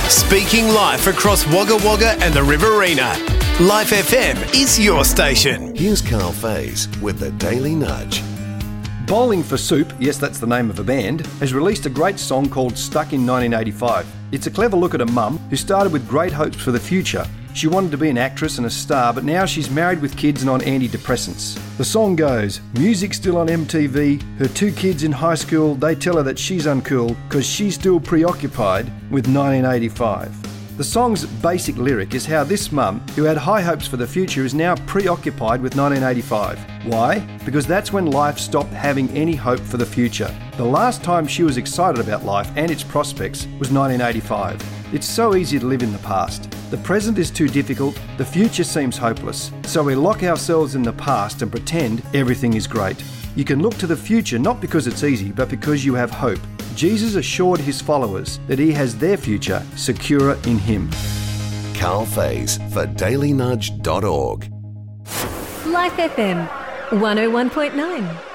Speaking life across Wagga Wagga and the Riverina. Life FM is your station. Here's Carl Faze with the Daily Nudge. Bowling for Soup, yes, that's the name of a band, has released a great song called Stuck in 1985. It's a clever look at a mum who started with great hopes for the future. She wanted to be an actress and a star, but now she's married with kids and on antidepressants. The song goes, music's still on MTV, her 2 kids in high school, they tell her that she's uncool because she's still preoccupied with 1985. The song's basic lyric is how this mum, who had high hopes for the future, is now preoccupied with 1985. Why? Because that's when life stopped having any hope for the future. The last time she was excited about life and its prospects was 1985. It's so easy to live in the past. The present is too difficult, the future seems hopeless, so we lock ourselves in the past and pretend everything is great. You can look to the future not because it's easy, but because you have hope. Jesus assured his followers that he has their future secure in him. Carl Faze for dailynudge.org. Life FM 101.9.